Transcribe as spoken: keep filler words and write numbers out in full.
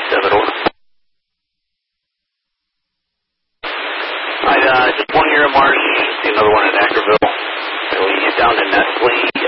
seven over. I uh, just one here in Marsh, see another one in Ackerville. So he's down in Nestle.